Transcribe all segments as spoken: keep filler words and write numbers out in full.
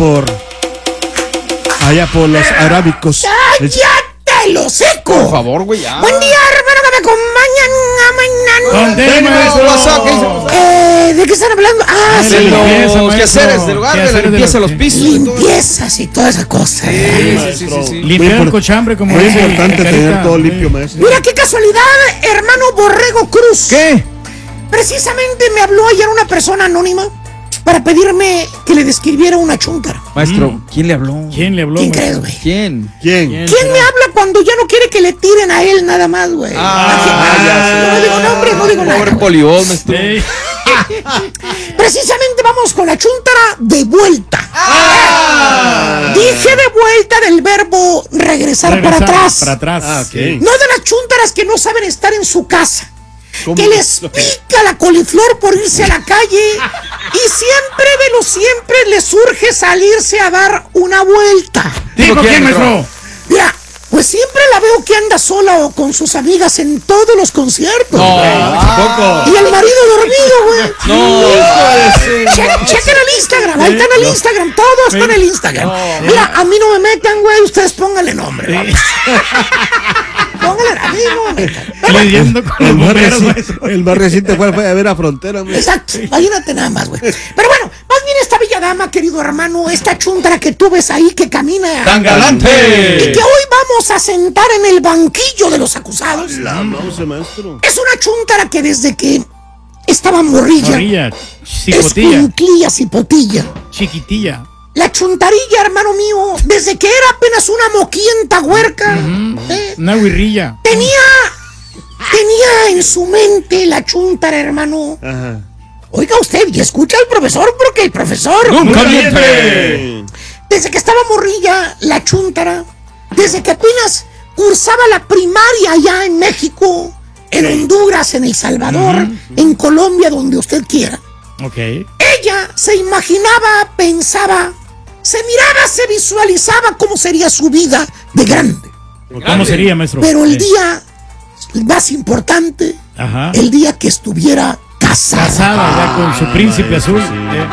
por... allá por los arábicos. ¡Cállate, lo seco! Por favor, güey, ya. Buen día, hermano, que me acompañan. Eh, ¿De qué están hablando? Ah, de sí. los quehaceres del hogar, de la limpieza de los pisos. Limpiezas y toda esa cosa. Sí, sí, sí, sí. Limpiar el cochambre, como muy dice importante tener todo limpio, maestro. Mira qué casualidad, hermano Borrego Cruz. ¿Qué? Precisamente me habló ayer una persona anónima para pedirme que le describiera una chúntara. Maestro, Mm. ¿quién le habló? ¿Quién le habló? ¿Quién maestro? crees, güey? ¿Quién? ¿Quién? ¿Quién? ¿Quién me habla cuando ya no quiere que le tiren a él nada más, güey? Ah, ya sé. No digo nombre, no digo nada. Pobre poliol, maestro. Sí. Precisamente vamos con la chúntara de vuelta. Ah. Dije de vuelta del verbo regresar, Regresar para atrás. Para atrás. Ah, ok. Sí. No de las chúntaras que no saben estar en su casa. ¿Cómo? Que les pica la coliflor por irse a la calle y siempre de lo siempre les surge salirse a dar una vuelta. ¿Tipo ¿Quién, quién, maestro? maestro? Mira, pues siempre la veo que anda sola o con sus amigas en todos los conciertos. No, güey. tampoco. Y el marido dormido, güey. No, Che- Chequen el Instagram, ahí está en el Instagram, todo está en el Instagram. Mira, a mí no me metan, güey, ustedes pónganle nombre. vamos. Pónganle, a mí no me metan. Pero bueno, Lidiando con El los más bomberos, reciente, maestro. el más reciente fue, fue a ver a Frontera, maestro. exacto, imagínate nada más, güey. Pero bueno, más bien esta bella dama, querido hermano, esta chuntara que tú ves ahí que camina ¡Tan y galante! que hoy vamos a sentar en el banquillo de los acusados. La mouse, maestro. Es una chuntara que desde que estaba morrilla, Morrilla, cipotilla, escuinclilla, cipotilla. chiquitilla. La chuntarilla, hermano mío, desde que era apenas una moquienta huerca, eh, Una guirrilla. tenía, tenía en su mente la chuntara, hermano. Ajá. Oiga usted y escucha al profesor, porque el profesor, ¡Nunca miente! desde que estaba morrilla, la chuntara, desde que apenas cursaba la primaria allá en México, en Honduras, en El Salvador, en Colombia, donde usted quiera. Ok. Ella se imaginaba, pensaba, se miraba, se visualizaba cómo sería su vida de grande. ¿Cómo sería, maestro? Pero el Eh, día más importante, Ajá. el día que estuviera casada. Casada ya con su príncipe azul. Eh,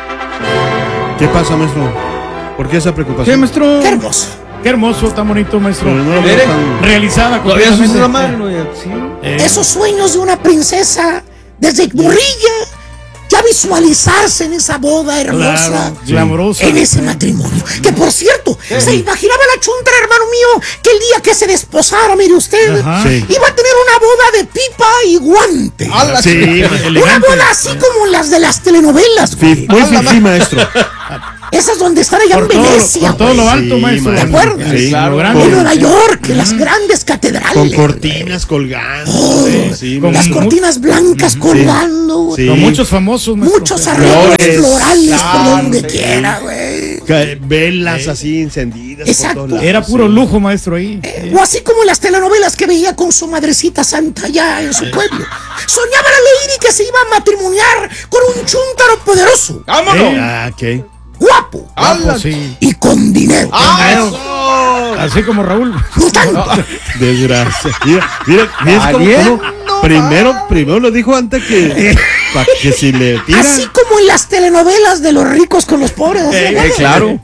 ¿Qué pasa, maestro? ¿Por qué esa preocupación? ¿Qué, maestro? Qué hermoso. Qué hermoso, tan bonito, maestro. Pero no lo veo Mire. tan... Realizada Todavía completamente. sos la madre, ¿no? Ya, sí. Eh, Esos sueños de una princesa desde morrilla, ya visualizarse en esa boda hermosa. Claro, glamorosa. En ese matrimonio. Que por cierto, se imaginaba la chuntara, hermano mío, que el día que se desposara, mire usted, Ajá. Sí. iba a tener una boda de pipa y guante. ¡Hala, Sí, chica! Una Elegante. boda así como las de las telenovelas, Fi- güey. muy fifí, maestro. Esas donde están allá Por en todo, Venecia, por todo lo güey. alto, Sí, maestro. ¿de acuerdo? Sí, Claro. Lo En grande. Nueva York, en las grandes catedrales. Con güey. cortinas colgando. Oh, sí, con- Las maestro. cortinas blancas colgando, güey. Sí. Con muchos famosos, maestro. Muchos arreglos Flores, florales por claro, donde sí. quiera, güey. Ca- Velas así encendidas. Exacto. Por todos lados. Era puro lujo, maestro, ahí. Eh, O así como las telenovelas que veía con su madrecita santa allá en su pueblo. Soñaba la lady que se iba a matrimoniar con un chúntaro poderoso, ¡Vámonos! Eh. Ah, ok. guapo ¡Hala! Sí. y con dinero. ¡Ah, eso! Así como Raúl. Ni tanto. Desgracia. Mira, mira, mira cómo- Valiendo cómo primero, primero lo dijo antes que para que si le tira. Así como en las telenovelas de los ricos con los pobres. ¿sí? Eh, Bueno, claro.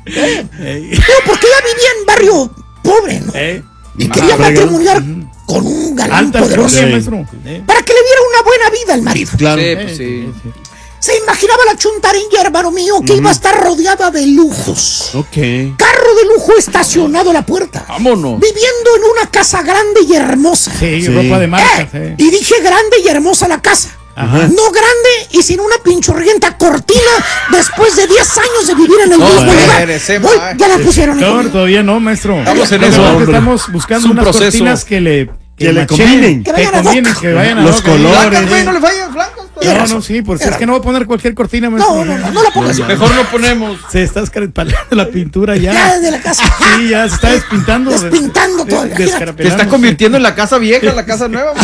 Pero porque ella vivía en barrio pobre, ¿no? Eh. Y quería Ah, fregado. matrimoniar con un galán Alta poderoso. alcurnia, Sí. maestro. Eh. Para que le diera una buena vida al marido. Claro. Sí, pues sí. Se imaginaba la chuntarilla, hermano mío, que iba a estar rodeada de lujos. Ok. Carro de lujo estacionado a la puerta. ¡Vámonos! Viviendo en una casa grande y hermosa. Sí, Sí. ropa de marca. Eh, eh. y dije grande y hermosa la casa. Ajá. No grande y sin una pinchurrienta cortina después de diez años de vivir en el No, mismo lugar. espérese, Voy, ma. ya la pusieron. No, hijo. todavía no, maestro. Estamos en Lo que eso, pasa es que hombre. Estamos buscando Es un unas proceso. cortinas que le Que le macheen, combinen. Que que vayan a combinen, doc. que vayan a Los doc. colores. Blancas, güey, no le fallan, blancas. Tienes No, razón. no, sí, pues Tienes es que no voy a poner cualquier cortina, No, maestro. no, no, no la pongas. Mejor no ponemos. Se está escarapelando la pintura ya. Ya desde la casa. Sí, ya se está despintando. Despintando todavía. Te está convirtiendo en la casa vieja, en la casa nueva.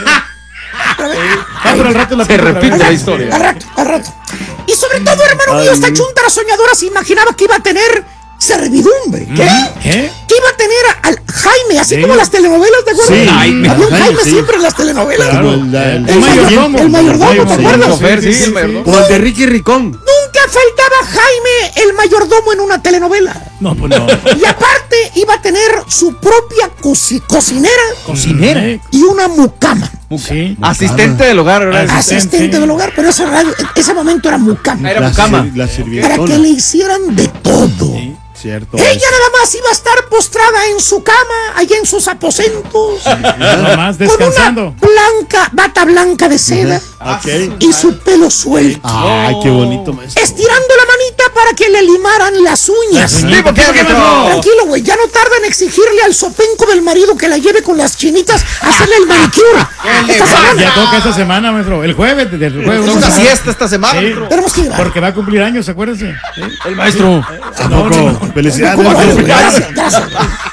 Ah, pero al rato la Se pintura, repite ¿verdad? la historia. Al rato, al rato. Y sobre todo, hermano mío, esta chuntara soñadora se imaginaba que iba a tener servidumbre. ¿Qué? ¿Qué? Que iba a tener al Jaime, así Sí. como las telenovelas, ¿te acuerdas? Sí, Jaime. Había un Jaime, Jaime sí. siempre en las telenovelas. Como el, el- El El mayordomo. el mayordomo, ¿te Sí, acuerdas? chofer, sí, sí, el mayordomo. como el de Ricky Ricón. Nunca Nunca faltaba Jaime, el mayordomo, en una telenovela. No, pues no. Y aparte iba a tener su propia coci- cocinera Cocinera. Eh, y una mucama. Sí. Asistente del hogar, ¿verdad? Asistente. Asistente del hogar, pero ese, radio- ese momento era mucama. Era La, mucama. sir- la Para que sirvientona. le hicieran de todo. Cierto. Ella nada más iba a estar postrada en su cama, allá en sus aposentos, Nomás con descansando. una blanca, bata blanca de seda Ok. y su pelo suelto, Ay, qué bonito, maestro. estirando la manita para que le limaran las uñas. Las Sí, uñitas. ¿por qué, maestro? Tranquilo, güey, ya no tarda en exigirle al sopenco del marido que la lleve con las chinitas a hacerle el manicure. Esta semana. Ya toca esta semana, maestro. El jueves, desde el jueves. Toca siesta esta semana, Sí. maestro. Tenemos que llevar. Porque va a cumplir años, acuérdense. Sí. El maestro. Tampoco. Felicidades. ¿Cómo no? maestro. Gracias, gracias.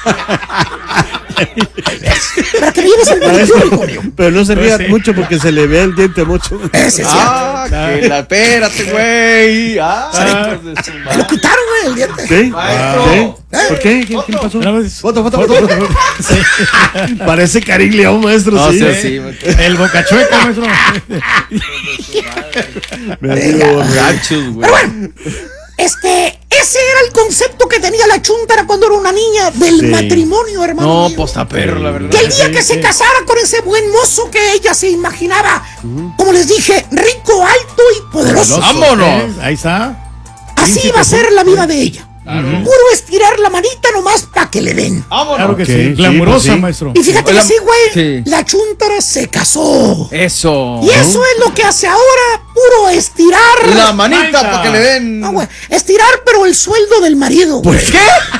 Para que le lleves el manicure, coño. Pero no se ría Pues sí. mucho porque se le ve el diente mucho. Ese sí. Ah, que la, espérate, güey. Ah, Ah. hijos de su Me lo madre. quitaron, güey, el diente. ¿Sí? Maestro. ¿Sí? ¿Por qué? ¿Qué, qué le pasó? Una vez- Foto, foto, foto. Sí. Parece Karim León, maestro. No, sí. sí, sí, maestro. El bocachueca, maestro. Me ha sido borracho. Gachos, güey. Pero bueno, este, ese era el concepto que tenía la chuntara cuando era una niña del Sí. matrimonio, hermano. No, mío. pues está perro, la verdad. Que el día Sí, que se sí. casara con ese buen mozo que ella se imaginaba, como les dije, rico, alto y poderoso. ¡Vámonos! Eh, Ahí está. Así príncipe, iba a ser la vida de ella. Puro estirar la manita nomás para que le den. Vámonos. Claro que Ok, sí. sí, Glamurosa, pues sí. maestro. Y fíjate La- que sí, güey, sí. la chuntara se casó. Eso. Y eso es lo que hace ahora, puro estirar. La manita Manita. para que le den. No, güey, estirar, pero el sueldo del marido, güey. ¿Qué?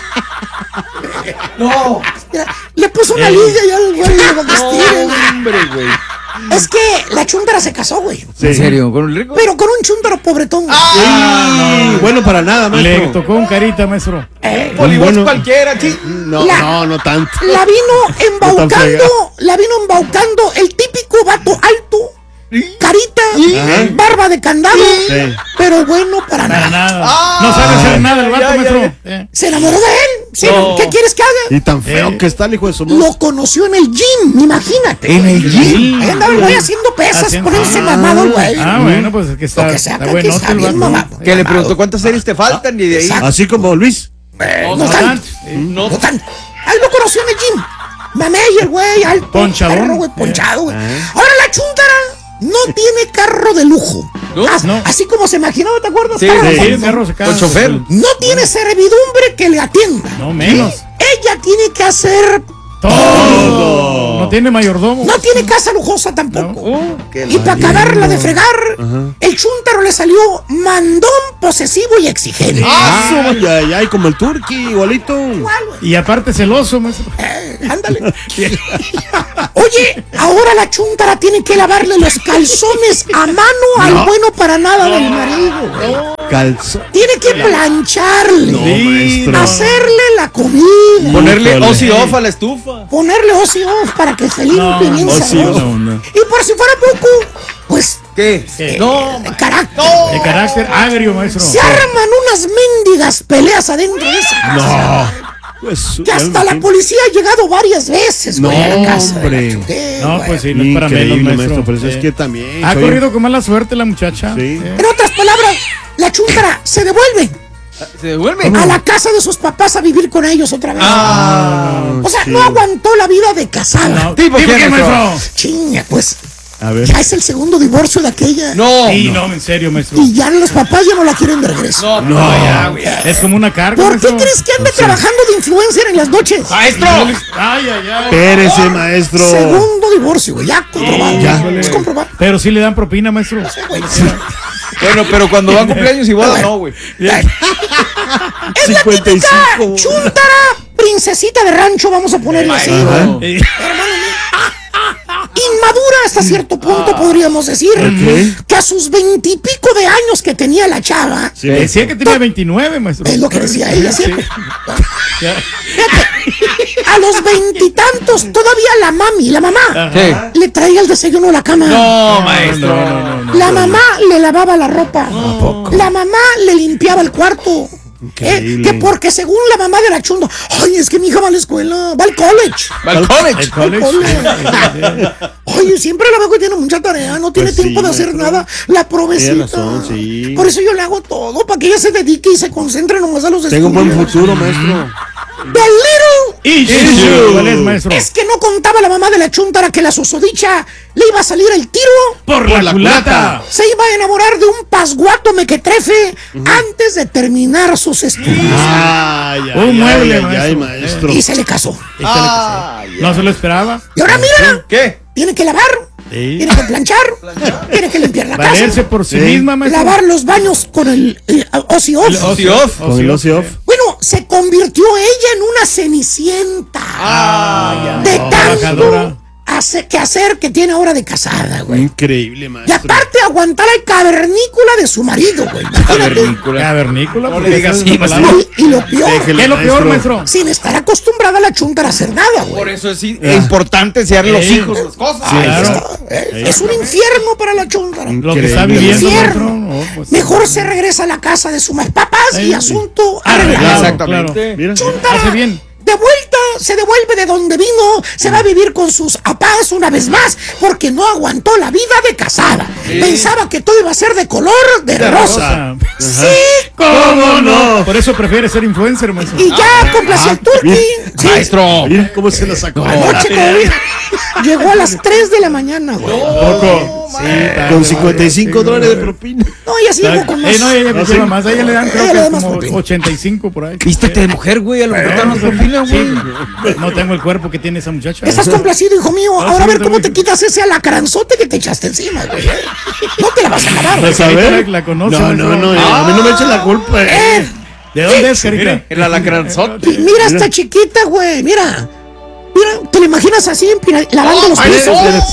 No. Mira, le puso una liga y al güey le va que estire, güey. Hombre, güey. Es que la chuntara se casó, güey. Sí. ¿En serio? ¿Con el rico? Pero con un chúntaro pobretón. güey. Sí. Bueno, para nada, Le maestro. tocó un carita, maestro. Eh, Polibos bueno. cualquiera, chi. No, La- no, no tanto. la vino No tan embaucando, fregado. la vino embaucando el típico vato alto, carita, Ajá. barba de candado, Sí. pero bueno para Para nada. nada. Ah, no sabe hacer nada el vato, ya, ya, maestro. ya. Eh. Se enamoró de él. ¿Sí? No. ¿Qué quieres que haga? Y tan feo Eh. que está el hijo de su madre. Lo conoció en el gym, imagínate. ¿En el gym? Ahí andaba el güey haciendo pesas, Haciendo- poniéndose Ah. mamado el güey. Ah, bueno, pues es que está, Lo que sea, está que bueno está el bien vato. mamado. Que le preguntó cuántas series te faltan y de ahí. Exacto. Así como Luis. No No tanto. tanto. Sí. No. No tanto. Ahí lo conoció en el gym. Mamé y el güey alto. Ponchadón. perro, güey, ponchado, güey. Ah. Ahora la chuntara no tiene carro de lujo. ¿No? As- No. Así como se imaginaba, ¿te acuerdas? Sí, Carlos? Sí, sí. el carro se cae. Con chofer. No tiene servidumbre que le atienda. No menos. Ella tiene que hacer. Todo. No tiene mayordomo. No tiene casa lujosa tampoco. Oh, qué Y para lindo. acabarla de fregar, el chúntaro le salió mandón, posesivo y exigente. Ah, ay, ay, ay, como el turqui, igualito. Igual, güey. Y aparte celoso, maestro. Eh, ándale. Oye, ahora la chúntara tiene que lavarle los calzones a mano al bueno para nada del marido. güey. Calzo. Tiene que plancharle, No, maestro. hacerle la comida, Ponerle Híjole. Ozzy off a la estufa. ponerle Ozzy off para que se limpie No, bien Ozzy sabroso. no, no. Y por si fuera poco, pues ¿Qué? ¿Qué? No, de carácter. De carácter agrio, maestro. Se arman unas mendigas peleas adentro de esa casa. No. Pues, Que hasta la policía ha llegado varias veces, No, güey, a la casa de la hombre. Chuntera, No, güey. pues sí, no es para menos, Increíble, maestro. maestro. Pero eso es Sí. que también. Ha soy- corrido con mala suerte la muchacha. Sí. Eh. En otras palabras, la chúntara se devuelve se devuelve. a la casa de sus papás a vivir con ellos otra vez. Ah. o sea, sí. no aguantó la vida de casada. No. ¿Tipo ¿Tipo quién, qué, maestro? maestro? Chinga, pues. A ver. Ya es el segundo divorcio de aquella. No. Sí, no, en serio, maestro. Y ya los papás ya no la quieren de regreso. No, No, ya, güey. Es como una carga, ¿Por qué maestro. crees que anda trabajando de influencer en las noches? ¡Maestro! Ay, ay, ay. Espérese, maestro. Segundo divorcio, güey. Ya comprobado. Ya. Es comprobado. Pero sí le dan propina, maestro. Güey. Bueno, pero cuando va a cumpleaños y boda, no, güey. Es la cincuenta y típica cinco. chúntara princesita de rancho, vamos a ponerle así. Maestro. Ajá. Eh, Hermano mío. Inmadura hasta cierto punto, podríamos decir. Ok. Que a sus veintipico de años que tenía la chava, Sí. Decía que tenía veintinueve, maestro. es lo que decía ella Sí. siempre. Ya. Fíjate, a los veintitantos, todavía la mami, la mamá, Ajá. le traía el desayuno a la cama. No, maestro. No, no, no, no. La mamá le lavaba la ropa. La mamá le limpiaba el cuarto. Eh, que porque según la mamá de la chunda, ay, es que mi hija va a la escuela, va al college. Va al college. El college. college. Oye, siempre la veo que tiene mucha tarea, no tiene Pues sí, tiempo de hacer maestro. nada. La provecita. Tiene razón, sí. Por eso yo le hago todo, para que ella se dedique y se concentre nomás a los Tengo estudios. un buen futuro, maestro. The little Issue. ¿Cuál es, maestro? es que no contaba la mamá de la chuntara que la susodicha le iba a salir el tiro. Por la culata. Se iba a enamorar de un pasguato mequetrefe antes de terminar sus estudios. Ay, ay, Un ay, mueble, ay, maestro. ay, maestro. Y se le casó. Ay, No se lo esperaba. Y ahora mira, ¿qué? tiene que lavar, Sí. tiene que planchar, tiene que limpiar la Valerse casa, por sí Sí. misma, maestro. lavar los baños con el eh, Ozzy Off. El Ozzy Off. Con el Ozzy Off. Bueno, se convirtió ella en una cenicienta. Ah, de no, tanto trabajadora. hace, que hacer que tiene ahora de casada, güey. Increíble, Y maestro. aparte aguantar el cavernícola de su marido, güey. Imagínate. Cavernícola. Cavernícola. No porque le digas esa es así, la maestro. palabra. Y, y lo peor, Déjele, ¿Qué es lo peor, maestro. maestro? sin estar acostumbrada a la chunta a hacer nada, güey. Por eso es i- es importante enseñarle a los Sí. hijos las cosas. Sí, Ahí claro. está, eh, Es un infierno para la chunta. Lo que está Increíble. viviendo, Infierno. maestro. No, pues, Mejor se regresa a la casa de sus papás y Sí. asunto Arreglado. arreglado. Exactamente. Mira. Chuntara, Hace bien. de vuelta, se devuelve de donde vino, se va a vivir con sus papás una vez más, porque no aguantó la vida de casada. Pensaba que todo iba a ser de color de, rosa. Sí, ¿Cómo no? Por eso prefiere ser influencer, maestro. y ya complació al turqui. bien. Sí. Maestro. Mira cómo se la sacó. Anoche todavía. Llegó a las tres de la mañana, güey. Poco. Sí, está- Con cincuenta y cinco sí, dólares de no, propina. No, ella sí llegó con más. Eh, no, ella me Ah, lleva sí. más. A ella le dan creo Ella le da que más como propina. ochenta y cinco por ahí. Vístete de mujer, güey. A lo mejor te dan propina, Sí, güey. no tengo el cuerpo que tiene esa muchacha. Estás complacido, hijo mío. Ah, Ahora sí, a ver yo cómo te también. quitas ese alacranzote que te echaste encima, güey. No te la vas a lavar, güey. ¿Vas a ver? La conoce, No, maestro. no, no. eh, A mí no me echen la culpa. eh. Eh, ¿De dónde es, carita? Mire, el alacranzote. y mira esta chiquita, güey. Mira. Mira, ¿te la imaginas así, mira, lavando los pies?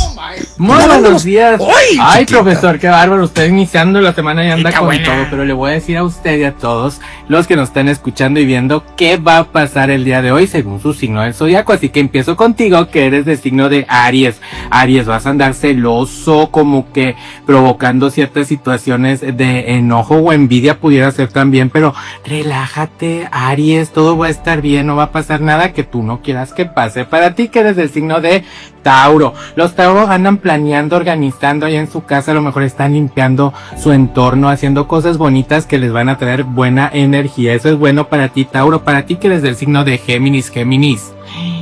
Muy Lavando buenos los- días. ¡Ay, Ay, chiquita! profesor, qué bárbaro. Usted iniciando la semana y anda con todo. Pero le voy a decir a usted y a todos los que nos están escuchando y viendo qué va a pasar el día de hoy según su signo del zodiaco. Así que empiezo contigo, que eres de signo de Aries. Aries, vas a andar celoso, como que provocando ciertas situaciones de enojo o envidia, pudiera ser también. Pero relájate, Aries, todo va a estar bien, no va a pasar nada que tú no quieras que pase. Para ti, que eres del signo de Tauro. Los Tauro andan planeando, organizando ahí en su casa, a lo mejor están limpiando su entorno, haciendo cosas bonitas que les van a traer buena energía. Eso es bueno para ti, Tauro. Para ti, que eres del signo de Géminis, Géminis.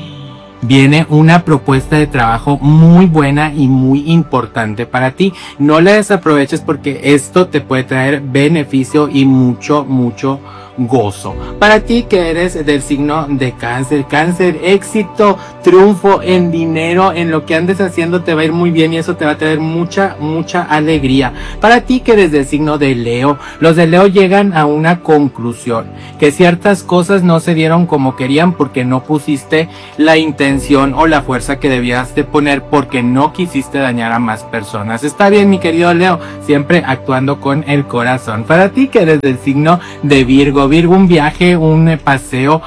Viene una propuesta de trabajo muy buena y muy importante para ti. No la desaproveches porque esto te puede traer beneficio y mucho, mucho gozo. Para ti, que eres del signo de Cáncer, Cáncer, éxito, triunfo en dinero, en lo que andes haciendo te va a ir muy bien y eso te va a traer mucha, mucha alegría. Para ti, que eres del signo de Leo, los de Leo llegan a una conclusión, que ciertas cosas no se dieron como querían porque no pusiste la intención o la fuerza que debías de poner, porque no quisiste dañar a más personas. Está bien, mi querido Leo, siempre actuando con el corazón. Para ti, que eres del signo de Virgo, Virgo, un viaje, un eh, paseo,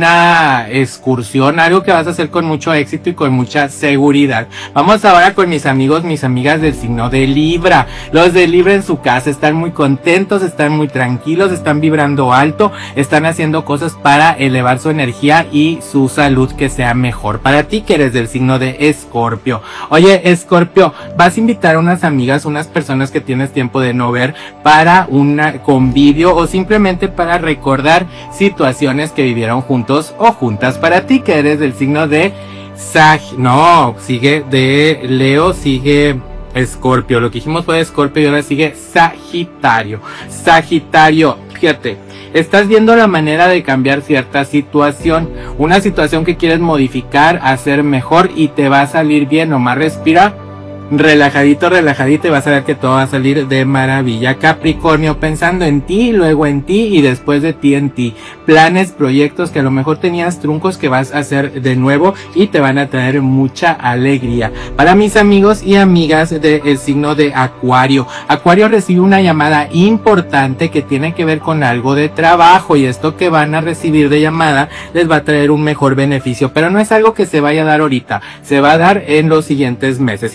una excursión, algo que vas a hacer con mucho éxito y con mucha seguridad. Vamos ahora con mis amigos, mis amigas del signo de Libra. Los de Libra en su casa están muy contentos, están muy tranquilos, están vibrando alto, están haciendo cosas para elevar su energía y su salud que sea mejor. Para ti, que eres del signo de Escorpio. Oye, Escorpio, vas a invitar a unas amigas, unas personas que tienes tiempo de no ver, para un convivio o simplemente para recordar situaciones que vivieron juntos o juntas. Para ti, que eres del signo de Sag... No, sigue de Leo, sigue Escorpio. Lo que dijimos fue Escorpio y ahora sigue Sagitario. Sagitario, fíjate, estás viendo la manera de cambiar cierta situación, una situación que quieres modificar, hacer mejor y te va a salir bien. Nomás respira, relajadito, relajadito y vas a ver que todo va a salir de maravilla. Capricornio, pensando en ti, luego en ti y después de ti en ti. Planes, proyectos que a lo mejor tenías truncos que vas a hacer de nuevo y te van a traer mucha alegría. Para mis amigos y amigas del signo de Acuario, Acuario recibe una llamada importante que tiene que ver con algo de trabajo y esto que van a recibir de llamada les va a traer un mejor beneficio, pero no es algo que se vaya a dar ahorita, se va a dar en los siguientes meses. Y para mí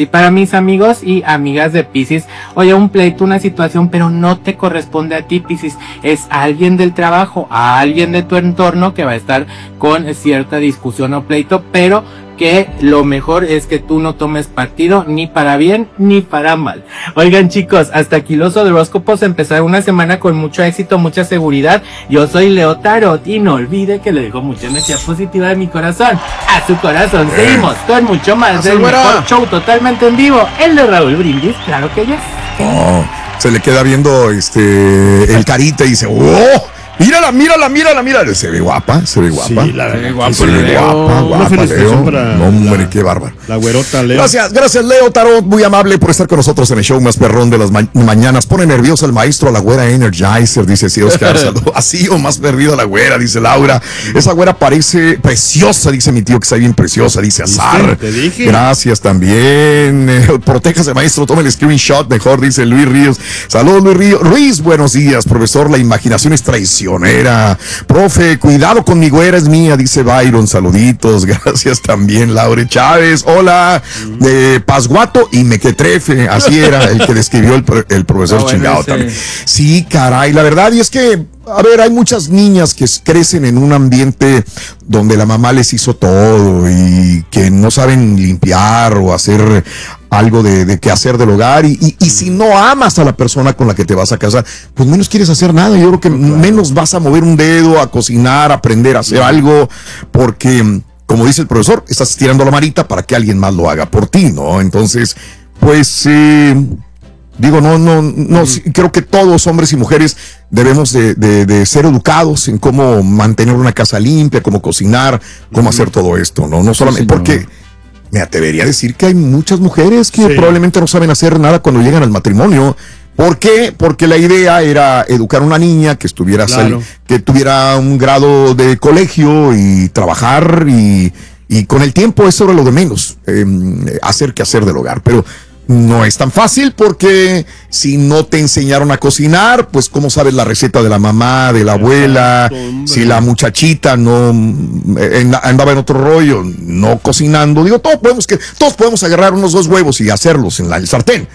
mis amigos y amigas de Piscis. Oye, un pleito, una situación, pero no te corresponde a ti, Piscis. Es a alguien del trabajo, a alguien de tu entorno que va a estar con cierta discusión o pleito, pero que lo mejor es que tú no tomes partido ni para bien ni para mal. Oigan, chicos, hasta aquí los horóscopos. Empezar una semana con mucho éxito, mucha seguridad. Yo soy Leo Tarot y no olvide que le dejo mucha energía positiva de mi corazón a su corazón. Seguimos con mucho más del mejor show totalmente en vivo, el de Raúl Brindis, claro que yes. Oh, se le queda viendo este el carita y dice, ¡oh! Mírala, mírala, mírala, mírala. Se ve guapa, se ve guapa. Sí, la se ve guapa, se ve Leo. guapa, Una guapa, felicitación Leo. para No, hombre, la- qué bárbaro. La güerota, Leo. Gracias, gracias, Leo Tarot, muy amable por estar con nosotros en el show más perrón de las ma- mañanas. Pone nervioso al maestro a la güera Energizer, dice sí, Oscar. Salud. Así o más perdida la güera, dice Laura. Esa güera parece preciosa, dice mi tío, que está bien preciosa, dice Azar. Te dije. Gracias también. Eh, protéjase, maestro, tome el screenshot mejor, dice Luis Ríos. Saludos, Luis Ríos. Luis, buenos días, profesor. La imaginación es traicionera. Profe, cuidado con mi güera, es mía, dice Byron. Saluditos, gracias también, Laure Chávez. Hola, de Pasguato y Mequetrefe. Así era el que describió el, pro- el profesor Ah, bueno, chingado ese. también. Sí, caray, la verdad, y es que, a ver, hay muchas niñas que s- crecen en un ambiente donde la mamá les hizo todo y que no saben limpiar o hacer algo de, de qué hacer del hogar y, y, y si no amas a la persona con la que te vas a casar, pues menos quieres hacer nada. Yo creo que menos vas a mover un dedo, a cocinar, a aprender a hacer algo, porque, como dice el profesor, estás estirando la manita para que alguien más lo haga por ti, ¿no? Entonces, pues, eh, digo, no, no, no, sí, creo que todos, hombres y mujeres, debemos de, de, de ser educados en cómo mantener una casa limpia, cómo cocinar, cómo hacer todo esto, ¿no? No solamente porque me atrevería a decir que hay muchas mujeres que Sí. probablemente no saben hacer nada cuando llegan al matrimonio. ¿Por qué? Porque la idea era educar a una niña que estuviera, Claro. sal- que tuviera un grado de colegio y trabajar y, y con el tiempo eso era lo de menos, eh, hacer que hacer del hogar. Pero no es tan fácil porque si no te enseñaron a cocinar, pues cómo sabes la receta de la mamá, de la abuela, Exacto, hombre. si la muchachita no eh, en- andaba en otro rollo, no cocinando. Digo, todos podemos que todos podemos agarrar unos dos huevos y hacerlos en la, el sartén.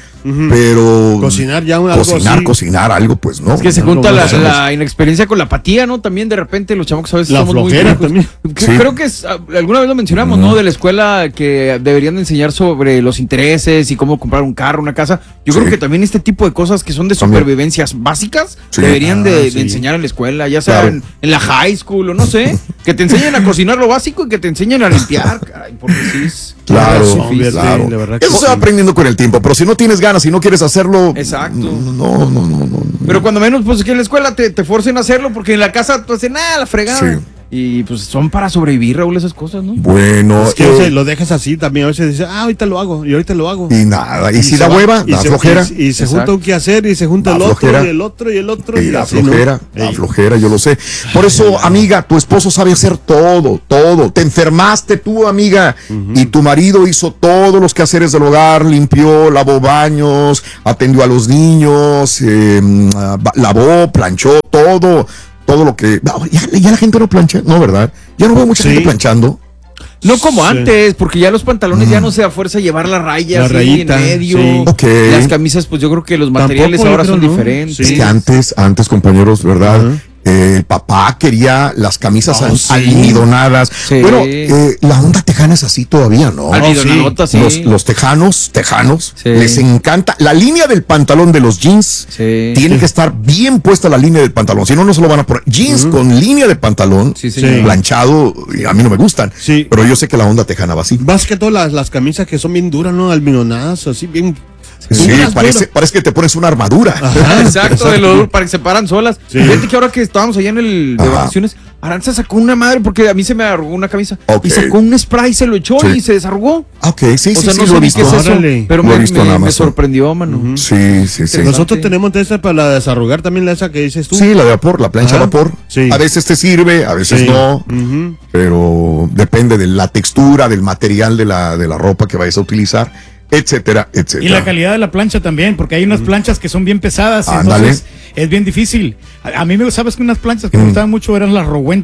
Pero Cocinar ya un- algo cocinar, así. cocinar algo, pues no. Es que se No, junta no, la, no, no. la inexperiencia con la apatía, ¿no? También de repente los chamacos a veces La somos muy flojera viejos. también. Que- Sí. Creo que es, ah, alguna vez lo mencionamos, ¿no? De la escuela que deberían de enseñar sobre los intereses y cómo comprar un carro, una casa. Yo Sí. creo que también este tipo de cosas que son de También. supervivencias básicas Sí. deberían de, Ah, de sí. enseñar en la escuela, ya sea Claro. en, en la high school o no sé. Que te enseñen a cocinar lo básico y que te enseñen a limpiar, caray, porque sí es- Claro, es Fíjate, difícil. claro. la verdad que Eso se sí. va aprendiendo con el tiempo, pero si no tienes ganas, si no quieres hacerlo, Exacto. no, no, no, no, no. Pero cuando menos, pues que en la escuela te, te forcen a hacerlo, porque en la casa tú haces nada, la fregada. Sí. Y pues son para sobrevivir, Raúl, esas cosas, ¿no? Bueno, Es que eh, o sea, lo dejas así también. A veces dices, ah, ahorita lo hago. Y ahorita lo hago. y nada, y, si se da va, hueva, y da se- flojera. Y, y se Exacto. junta un quehacer y se junta Da el otro flojera. y el otro y el otro. Y la así, ¿no? flojera, la Ey. flojera, yo lo sé. Por eso, amiga, tu esposo sabe hacer todo, todo. Te enfermaste tú, amiga, y tu marido hizo todos los quehaceres del hogar, limpió, lavó baños, atendió a los niños, eh, ah, ba- lavó, planchó, todo, todo lo que... No, ya, ya la gente no plancha, no, ¿verdad? Ya no veo mucha Sí. gente planchando. No como Sí. antes, porque ya los pantalones ya no se da fuerza llevar la raya La así rayita, en medio. sí. Ok. Las camisas, pues yo creo que los materiales Tampoco, yo ahora creo, son ¿no? diferentes. Sí. Es que antes, antes, compañeros, ¿verdad? Ajá. Eh, el papá quería las camisas Oh, al- sí. almidonadas. Sí. Bueno, eh, la onda tejana es así todavía, ¿no? Almidonadota, sí. Los, los tejanos, tejanos, Sí. les encanta. La línea del pantalón de los jeans Sí. tiene que estar bien puesta la línea del pantalón. Si no, no se lo van a poner. Jeans con línea de pantalón, Sí, Sí. señor. planchado, y a mí no me gustan. Sí. Pero yo sé que la onda tejana va así. Más que todas las, las camisas que son bien duras, ¿no? Almidonadas, así bien. Sí, duras, parece, duras. parece que te pones una armadura. Ajá, Exacto, de lo para que se paran solas. Sí. Fíjate que ahora que estábamos allá en el de Ajá. vacaciones, Aranza sacó una madre porque a mí se me arrugó una camisa. Ok. Y sacó un spray, se lo echó Sí. y se desarrugó. Ah, ok, sí, o sí, sea, sí, no lo he sé ni visto. qué es eso, Órale. pero Lo he me, visto en me- me Amazon. sorprendió, mano. Sí, sí, sí. Interesante. Nosotros tenemos de esa para la desarrugar también, la esa que dices tú. Sí, la de vapor, la plancha Ajá. a vapor. Sí. A veces te sirve, a veces Sí. no, Ujú. pero depende de la textura, del material de la, de la ropa que vayas a utilizar, etcétera, etcétera. Y la calidad de la plancha también, porque hay unas planchas que son bien pesadas, y Ándale. entonces es bien difícil. A, a mí me sabes que unas planchas que me Mm. gustaban mucho eran las Rowenta.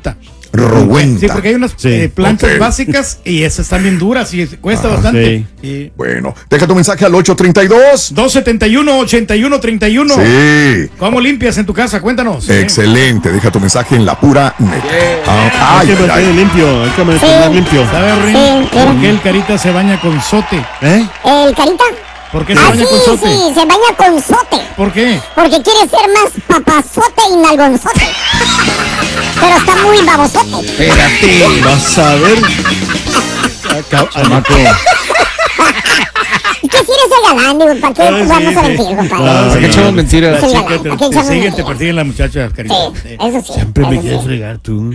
Rowenta. Sí, porque hay unas Sí. eh, planchas Ok. básicas y esas están bien duras y es- cuesta Ah, bastante. Y Bueno, deja tu mensaje al ocho treinta y dos. dos setenta y uno, ochenta y uno, treinta y uno. Sí. ¿Cómo limpias en tu casa? Cuéntanos. Excelente, deja tu mensaje en la pura neta. Ah, Hay ay, que ay, mantener ay. limpio, hay que mantener limpio. ¿Sabes, Rin? Sí, ¿Por sí. qué el Carita se baña con sote? ¿Eh? ¿El Carita? ¿Por qué se Ah, baña sí, con sote? sí, se baña con sote. ¿Por qué? Porque quiere ser más papazote y nalgonzote. Pero está muy babosote. Espérate. Vas a ver. Acá- Chamaco. ¿Y qué quiere ser galán? Digo, ¿para qué Ay, vamos sí, a sí. mentir, compadre? Ah, ¿Para qué echamos mentiras? La Sí, chica galán, te, aquí te echamos siguen, te mentiras. persiguen las muchachas, Carita. Sí, eso sí. Siempre me eso quieres sí. fregar tú.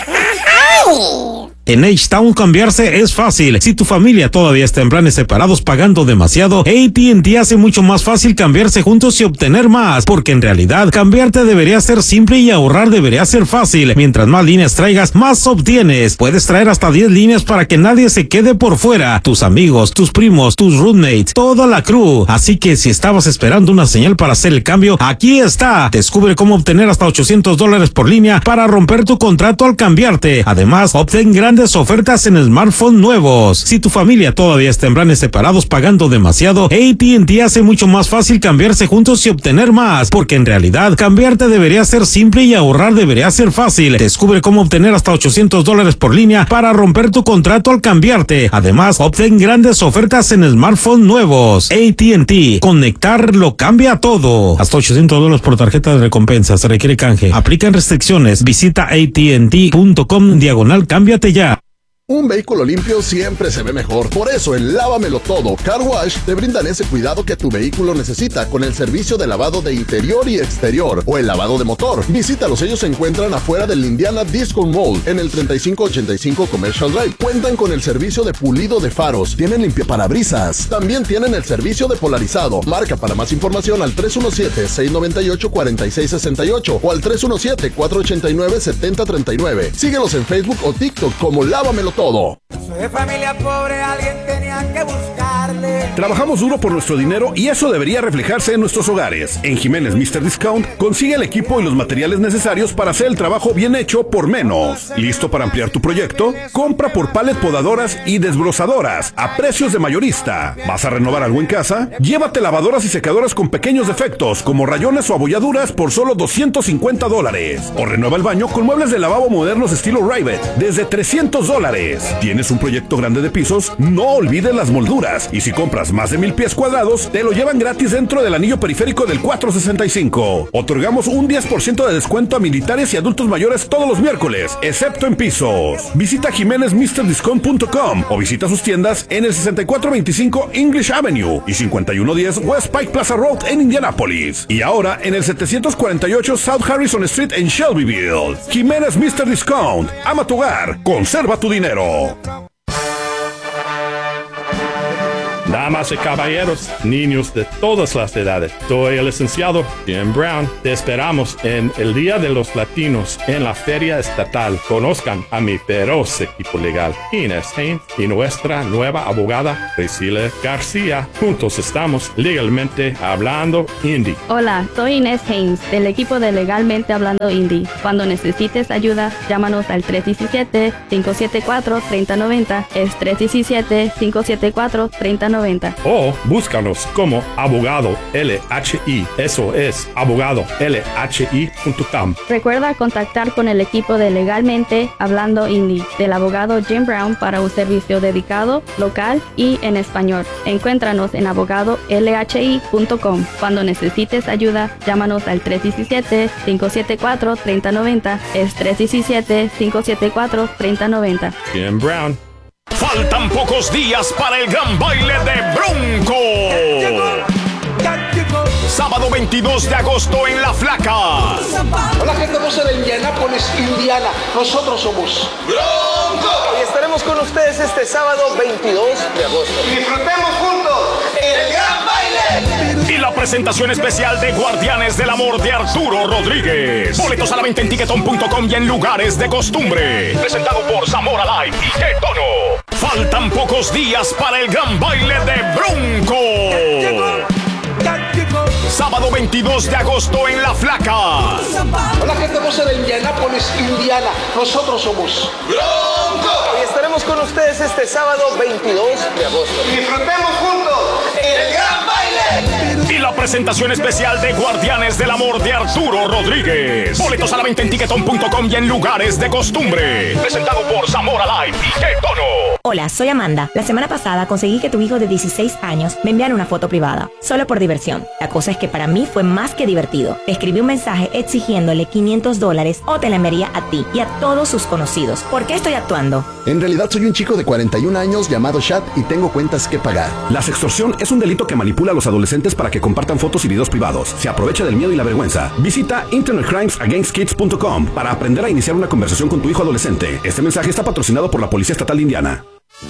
Ay. En H-Town cambiarse es fácil. Si tu familia todavía está en planes separados pagando demasiado, A T and T hace mucho más fácil cambiarse juntos y obtener más, porque en realidad cambiarte debería ser simple y ahorrar debería ser fácil. Mientras más líneas traigas, más obtienes. Puedes traer hasta diez líneas para que nadie se quede por fuera. Tus amigos, tus primos, tus roommates, toda la crew. Así que si estabas esperando una señal para hacer el cambio, aquí está. Descubre cómo obtener hasta ochocientos dólares por línea para romper tu contrato al cambiarte. Además, obtén grandes ofertas en smartphones nuevos. Si tu familia todavía está en planes separados pagando demasiado, A T and T hace mucho más fácil cambiarse juntos y obtener más, porque en realidad cambiarte debería ser simple y ahorrar debería ser fácil. Descubre cómo obtener hasta ochocientos dólares por línea para romper tu contrato al cambiarte. Además, obtén grandes ofertas en smartphones nuevos. A T and T. Conectar lo cambia todo. Hasta ochocientos dólares por tarjeta de recompensa. Se requiere canje. Aplican restricciones. Visita A T and T punto com diagonal cámbiate ya. Un vehículo limpio siempre se ve mejor. Por eso en Lávamelo Todo Car Wash te brindan ese cuidado que tu vehículo necesita con el servicio de lavado de interior y exterior o el lavado de motor. Visítalos, ellos se encuentran afuera del Indiana Disco Mall en el treinta y cinco ochenta y cinco Commercial Drive. Cuentan con el servicio de pulido de faros, tienen limpiaparabrisas, también tienen el servicio de polarizado. Marca para más información al tres uno siete, seis nueve ocho, cuatro seis seis ocho o al tres uno siete, cuatro ocho nueve, siete cero tres nueve. Síguelos en Facebook o TikTok como Lávamelo Todo. Soy de familia pobre, alguien tenía que buscarle. Trabajamos duro por nuestro dinero y eso debería reflejarse en nuestros hogares. En Jiménez míster Discount consigue el equipo y los materiales necesarios para hacer el trabajo bien hecho por menos. ¿Listo para ampliar tu proyecto? Compra por pallet podadoras y desbrozadoras a precios de mayorista. ¿Vas a renovar algo en casa? Llévate lavadoras y secadoras con pequeños defectos como rayones o abolladuras por solo doscientos cincuenta dólares. O renueva el baño con muebles de lavabo modernos estilo Rivet desde trescientos dólares. ¿Tienes un proyecto grande de pisos? No olvides las molduras. Y si compras más de mil pies cuadrados, te lo llevan gratis dentro del anillo periférico del cuatrocientos sesenta y cinco. Otorgamos un diez por ciento de descuento a militares y adultos mayores todos los miércoles, excepto en pisos. Visita Jiménez míster Discount punto com o visita sus tiendas en el sesenta y cuatro veinticinco English Avenue y cincuenta y uno diez West Pike Plaza Road en Indianapolis. Y ahora en el setecientos cuarenta y ocho South Harrison Street en Shelbyville. Jiménez míster Discount. Ama tu hogar. Conserva tu dinero. Damas y caballeros, niños de todas las edades, soy el licenciado Jim Brown. Te esperamos en el Día de los Latinos en la Feria Estatal. Conozcan a mi feroz equipo legal, Inés Haynes, y nuestra nueva abogada, Priscilla García. Juntos estamos legalmente hablando indie. Hola, soy Inés Haynes, del equipo de Legalmente Hablando Indie. Cuando necesites ayuda, llámanos al tres uno siete, cinco siete cuatro, tres cero nueve cero. Es tres uno siete, cinco siete cuatro, tres cero nueve cero. O búscanos como Abogado L H I. Eso es abogado L H I punto com. Recuerda contactar con el equipo de Legalmente Hablando Indie del abogado Jim Brown para un servicio dedicado, local y en español. Encuéntranos en abogado L H I punto com. Cuando necesites ayuda, llámanos al tres uno siete, cinco siete cuatro, tres cero nueve cero. Es tres uno siete, cinco siete cuatro, tres cero nueve cero. Jim Brown. Faltan pocos días para el gran baile de Bronco. Sábado veintidós de agosto en La Flaca. Hola gente hermosa de Indianápolis, Indiana. Nosotros somos Bronco. Y estaremos con ustedes este sábado veintidós de agosto. Disfrutemos juntos el gran baile. Y la presentación especial de Guardianes del Amor de Arturo Rodríguez. Boletos a la venta en ticketon punto com y en lugares de costumbre. Presentado por Zamora Live y Qué Tono. Faltan pocos días para el gran baile de Bronco. Sábado veintidós de agosto en La Flaca. Hola gente hermosa de Indianápolis, Indiana. Nosotros somos Bronco. Y estaremos con ustedes este sábado veintidós de agosto. Disfrutemos juntos el gran baile. Y la presentación especial de Guardianes del Amor de Arturo Rodríguez. Boletos a la venta en tiquetón punto com y en lugares de costumbre. Presentado por Zamora Live y Qué Tono. Hola, soy Amanda. La semana pasada conseguí que tu hijo de dieciséis años me enviara una foto privada, solo por diversión. La cosa es que para mí fue más que divertido. Le escribí un mensaje exigiéndole quinientos dólares o te la enviaría a ti y a todos sus conocidos. ¿Por qué estoy actuando? En realidad soy un chico de cuarenta y un años llamado Chad y tengo cuentas que pagar. La sextorsión es un delito que manipula a los adolescentes para que compartan fotos y videos privados. Se aprovecha del miedo y la vergüenza. Visita internet crimes against kids punto com para aprender a iniciar una conversación con tu hijo adolescente. Este mensaje está patrocinado por la Policía Estatal de Indiana.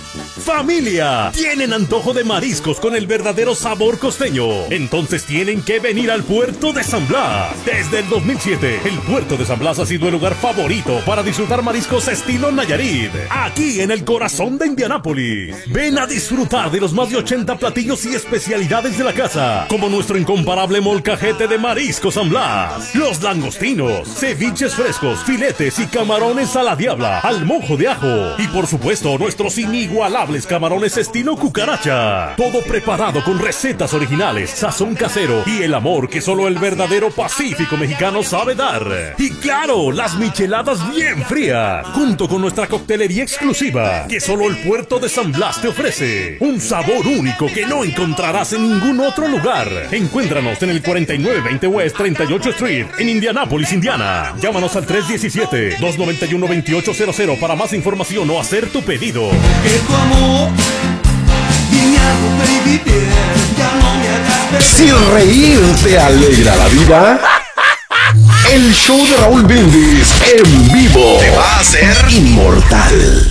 ¡Familia! ¿Tienen antojo de mariscos con el verdadero sabor costeño? Entonces tienen que venir al puerto de San Blas. Desde el dos mil siete, el puerto de San Blas ha sido el lugar favorito para disfrutar mariscos estilo Nayarit, aquí en el corazón de Indianápolis. Ven a disfrutar de los más de ochenta platillos y especialidades de la casa, como nuestro incomparable molcajete de marisco San Blas, los langostinos, ceviches frescos, filetes y camarones a la diabla, al mojo de ajo y por supuesto nuestros inigualables camarones estilo cucaracha. Todo preparado con recetas originales, sazón casero y el amor que solo el verdadero Pacífico mexicano sabe dar. Y claro, las micheladas bien frías, junto con nuestra coctelería exclusiva que solo el puerto de San Blas te ofrece. Un sabor único que no encontrarás en ningún otro lugar. Encuéntranos en el cuarenta y nueve veinte West treinta y ocho Street en Indianápolis, Indiana. Llámanos al tres uno siete, dos nueve uno, dos ocho cero cero para más información o hacer tu pedido. Que tu amor viene a baby, ya no me hagas perder. Si reír te alegra la vida, el show de Raúl Brindis en vivo te va a hacer inmortal.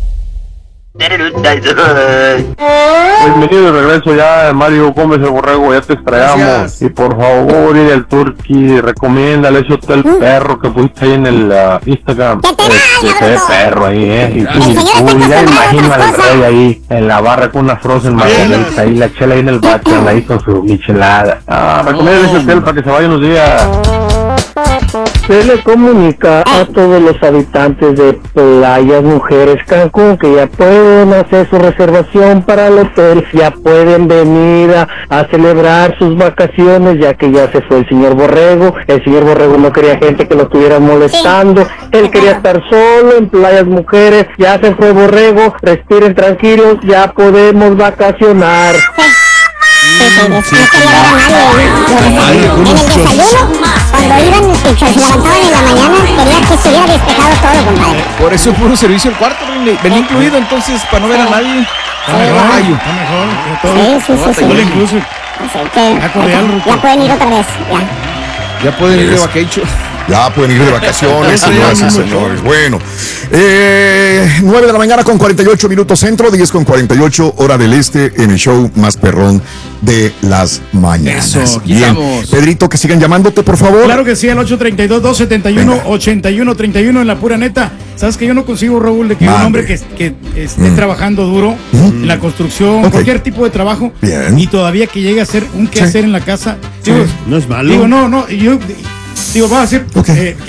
Bienvenido de regreso ya, Mario Gómez el Borrego, ya te extrañamos. Gracias. Y por favor, ir al Turqui, recomiéndale ese hotel perro que pusiste ahí en el uh, Instagram. Este, se ve perro ahí, eh. Y tú, tú ya imagino al rey ahí en la barra con una frozen margarita ahí, la chela ahí en el bachan ahí con su michelada. Ah, recomiéndale ese hotel para que se vaya unos días. Se le comunica a todos los habitantes de Playas Mujeres Cancún que ya pueden hacer su reservación para el hotel, ya pueden venir a, a celebrar sus vacaciones, ya que ya se fue el señor Borrego. El señor Borrego no quería gente que lo estuviera molestando, él quería estar solo en Playas Mujeres. Ya se fue Borrego, respiren tranquilos, ya podemos vacacionar. No quería ver a nadie. En el desayuno, cuando iban y se levantaban en la mañana, quería que estuviera despejado todo, compadre. Por eso puro servicio el cuarto, venía incluido entonces para no ver a nadie. Está mejor, está mejor. Sí, sí, sí. Todo incluso. Ya pueden ir otra vez, ya. Ya pueden ir de vacation. Ya pueden ir de vacaciones, señoras y señores. Bueno, eh, nueve de la mañana con cuarenta y ocho minutos centro, diez con cuarenta y ocho hora del este, en el show más perrón de las mañanas. Eso, bien. Pedrito, que sigan llamándote, por favor. Claro que sí, al ocho tres dos, dos siete uno, ocho uno tres uno en la pura neta. Sabes que yo no consigo, Raúl, de que Madre. un hombre que, que esté mm. trabajando duro mm. en la construcción, okay. cualquier tipo de trabajo, bien. y todavía que llegue a hacer un quehacer sí. en la casa. Digo, no es malo. Digo, no, no, yo digo, va a hacer okay. eh,